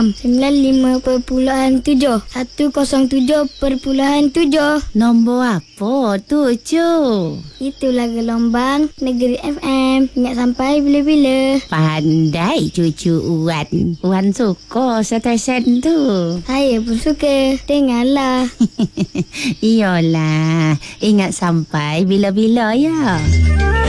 95.7 107.7. Nombor apa tu, Cu? Itulah gelombang Negeri FM. Ingat sampai bila-bila. Pandai cucu Wan. Wan suka stesen tu. Saya pun suka. Dengarlah. Iyalah. Ingat sampai bila-bila ya.